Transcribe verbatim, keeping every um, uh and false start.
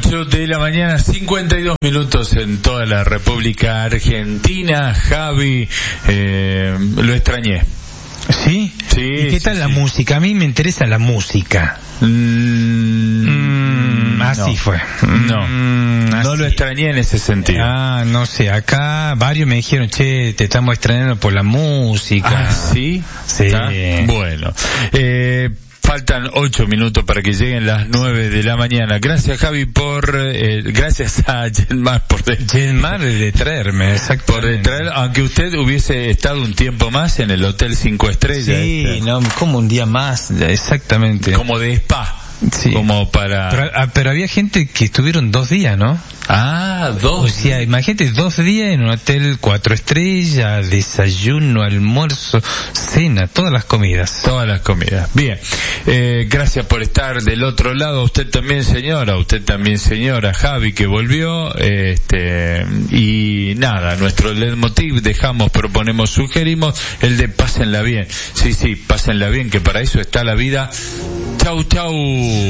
ocho de la mañana, cincuenta y dos minutos en toda la República Argentina. Javi, eh, lo extrañé. ¿Sí? Sí. ¿Y qué tal sí, la sí. música? A mí me interesa la música. Mm, Mm, así no. fue. No, Mm, no así. lo extrañé en ese sentido. Ah, no sé, acá varios me dijeron, che, te estamos extrañando por la música. Ah, ¿sí? Sí. ¿Está? Bueno, eh, faltan ocho minutos para que lleguen las nueve de la mañana. Gracias, Javi, por, eh, gracias a Genmar por, de, Genmar de traerme, exacto. por de traer, aunque usted hubiese estado un tiempo más en el Hotel Cinco Estrellas. Sí, este, no, como un día más, exactamente. como de spa. Sí. Como para... Pero, ah, pero había gente que estuvieron dos días, ¿no? Ah, dos. O sea, imagínate dos días en un hotel cuatro estrellas, desayuno, almuerzo, cena, todas las comidas. Todas las comidas. Bien. Eh, gracias por estar del otro lado. Usted también, señora. Usted también, señora. Javi, que volvió. Este, y nada, nuestro leitmotiv, dejamos, proponemos, sugerimos, el de pásenla bien. Sí, sí, pásenla bien, que para eso está la vida. Chau, chau.